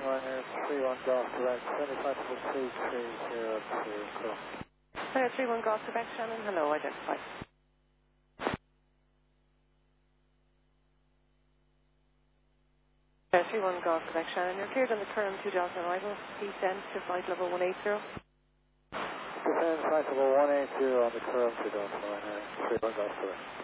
Ryanair 31 Golf Direct, 75.330 31 Golf Quebec, Shannon, hello, identify. 31 Golf Quebec, Shannon, you're cleared on the current 2 Delta arrival, descend to flight level 180. Descend flight level 180 on the current 2 Delta Ryanair 31 Golf Direct.